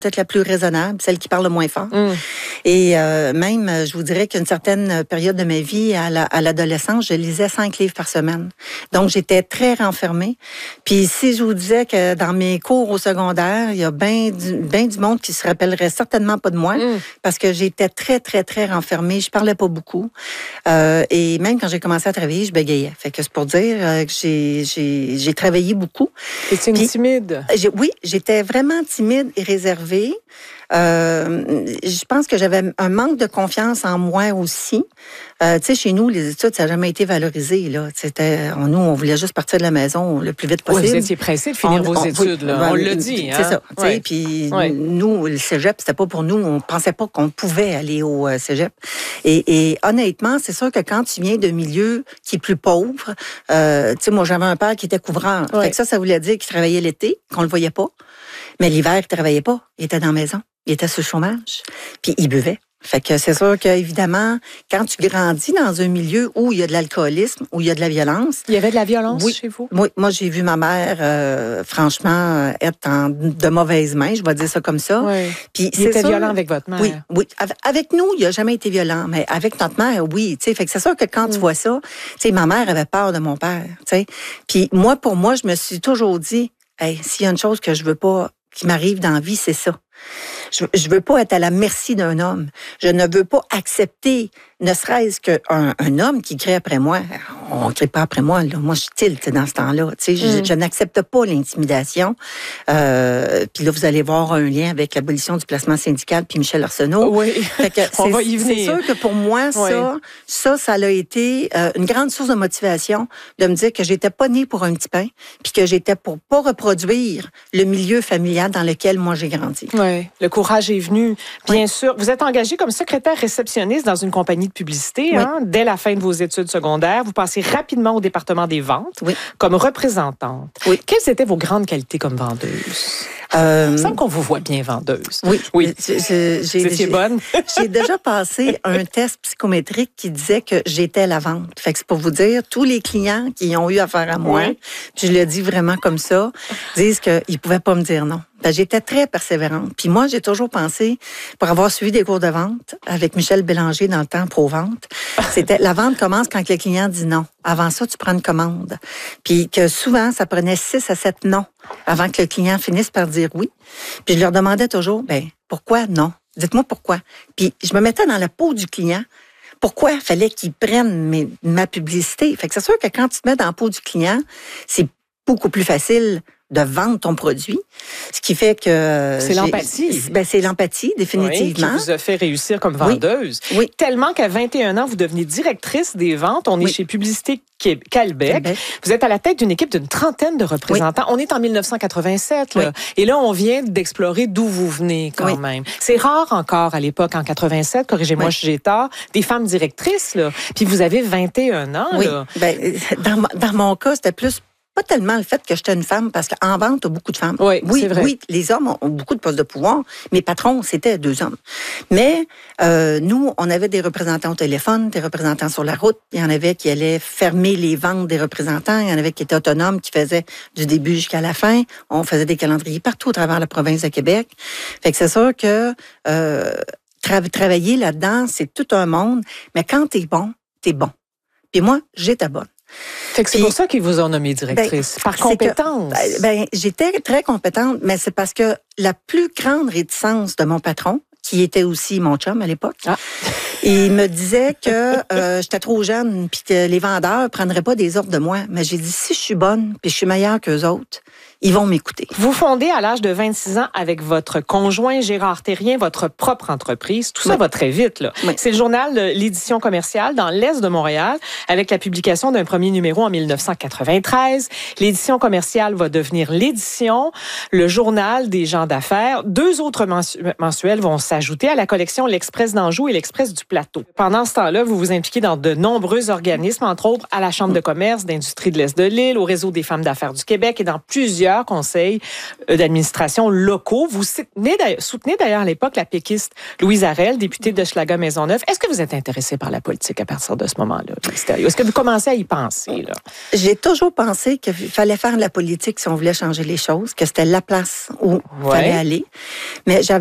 peut-être la plus raisonnable, celle qui parle le moins fort. Et même, je vous dirais qu'une certaine période de ma vie, à l'adolescence, je lisais 5 livres par semaine. Donc, j'étais très renfermée. Puis si je vous disais que dans mes cours au secondaire, il y a bien du monde qui se rappellerait certainement pas de moi, parce que j'étais très, très, très renfermée. Je parlais pas beaucoup. Et même quand j'ai commencé à travailler, je bégayais. Fait que c'est pour dire que j'ai travaillé beaucoup. Et c'est une timide? Oui, j'étais vraiment timide et réservée. Je pense que j'avais un manque de confiance en moi aussi. Tu sais, chez nous, les études, ça n'a jamais été valorisé. Là. Nous, on voulait juste partir de la maison le plus vite possible. Oui, vous étiez pressé de finir vos études. Là. On l'a dit. C'est ça. Puis nous, le cégep, c'était pas pour nous. On pensait pas qu'on pouvait aller au cégep. Et honnêtement, c'est sûr que quand tu viens d'un milieu qui est plus pauvre, tu sais, moi, j'avais un père qui était couvreur. Fait que ça voulait dire qu'il travaillait l'été, qu'on le voyait pas. Mais l'hiver, il travaillait pas. Il était dans la maison. Il était sur le chômage. Puis il buvait. Fait que c'est sûr qu'évidemment, quand tu grandis dans un milieu où il y a de l'alcoolisme, où il y a de la violence... Il y avait de la violence chez vous? Oui. Moi, j'ai vu ma mère, franchement, être de mauvaises mains, je vais dire ça comme ça. Oui. Puis il était violent avec votre mère? Oui. Avec nous, il n'a jamais été violent, mais avec notre mère, oui. Fait que c'est sûr que quand tu vois ça, ma mère avait peur de mon père. T'sais. Puis pour moi, je me suis toujours dit, hey, s'il y a une chose que je veux pas qui m'arrive dans la vie, c'est ça. Je veux pas être à la merci d'un homme. Je ne veux pas accepter, ne serait-ce qu'un homme qui crie après moi. On ne crie pas après moi, là. Moi, je tilte dans ce temps-là. Je n'accepte pas l'intimidation. Puis là, vous allez voir un lien avec l'abolition du placement syndical puis Michel Arsenault. Oui, on va y venir. C'est sûr que pour moi, ça a été une grande source de motivation de me dire que j'étais pas née pour un petit pain puis que j'étais pour pas reproduire le milieu familial dans lequel moi j'ai grandi. Oui, le courage est venu, bien sûr. Vous êtes engagée comme secrétaire réceptionniste dans une compagnie de publicité dès la fin de vos études secondaires. Vous passez rapidement au département des ventes comme représentante. Oui. Quelles étaient vos grandes qualités comme vendeuse? Il me semble qu'on vous voit bien vendeuse. Oui. C'était bonne? J'ai déjà passé un test psychométrique qui disait que j'étais la vente. Fait que c'est pour vous dire, tous les clients qui ont eu affaire à moi, puis je le dis vraiment comme ça, disent qu'ils pouvaient pas me dire non. J'étais très persévérante. Puis moi, j'ai toujours pensé, pour avoir suivi des cours de vente avec Michel Bélanger dans le temps Pro-Vente, c'était la vente commence quand le client dit non. Avant ça, tu prends une commande. Puis que souvent, ça prenait 6 à 7 non avant que le client finisse par dire oui. Puis je leur demandais toujours, pourquoi non? Dites-moi pourquoi. Puis je me mettais dans la peau du client. Pourquoi il fallait qu'il prenne ma publicité? Fait que c'est sûr que quand tu te mets dans la peau du client, c'est beaucoup plus facile de vendre ton produit. Ce qui fait que... C'est l'empathie. C'est l'empathie, définitivement. Oui, qui vous a fait réussir comme vendeuse. Oui. Tellement qu'à 21 ans, vous devenez directrice des ventes. On est chez Publicité Calbec. Vous êtes à la tête d'une équipe d'une trentaine de représentants. On est en 1987. Là. Et là, on vient d'explorer d'où vous venez quand même. C'est rare encore à l'époque, en 87, corrigez-moi si j'ai tort, des femmes directrices. Là. Puis vous avez 21 ans. Oui. Là. Dans mon cas, c'était plus pas tellement le fait que j'étais une femme, parce qu'en vente, t'as beaucoup de femmes. Oui, c'est vrai. Oui, les hommes ont beaucoup de postes de pouvoir. Mes patrons, c'était 2 hommes. Mais nous, on avait des représentants au téléphone, des représentants sur la route. Il y en avait qui allaient fermer les ventes des représentants. Il y en avait qui étaient autonomes, qui faisaient du début jusqu'à la fin. On faisait des calendriers partout à travers la province de Québec. Fait que c'est sûr que travailler là-dedans, c'est tout un monde. Mais quand t'es bon, t'es bon. Puis moi, j'étais bonne. Fait que c'est pour ça qu'ils vous ont nommée directrice, par compétence. J'étais très compétente, mais c'est parce que la plus grande réticence de mon patron, qui était aussi mon chum à l'époque, il me disait que j'étais trop jeune puis que les vendeurs prendraient pas des ordres de moi. Mais j'ai dit, si je suis bonne puis je suis meilleure qu'eux autres, ils vont m'écouter. Vous fondez à l'âge de 26 ans avec votre conjoint Gérard Thérien votre propre entreprise. Tout ça va très vite. Là. C'est le journal L'Édition commerciale dans l'Est de Montréal avec la publication d'un premier numéro en 1993. L'Édition commerciale va devenir l'Édition, le journal des gens d'affaires. 2 autres mensuels vont s'ajouter à la collection L'Express d'Anjou et L'Express du Plateau. Pendant ce temps-là, vous vous impliquez dans de nombreux organismes, entre autres à la Chambre de commerce, d'industrie de l'Est de l'île, au Réseau des femmes d'affaires du Québec et dans plusieurs plusieurs conseils d'administration locaux. Vous soutenez d'ailleurs à l'époque la péquiste Louise Arel, députée de Hochelaga-Maisonneuve. Est-ce que vous êtes intéressé par la politique à partir de ce moment-là, Mystérieux? Est-ce que vous commencez à y penser, là? J'ai toujours pensé qu'il fallait faire de la politique si on voulait changer les choses, que c'était la place où il fallait aller. Mais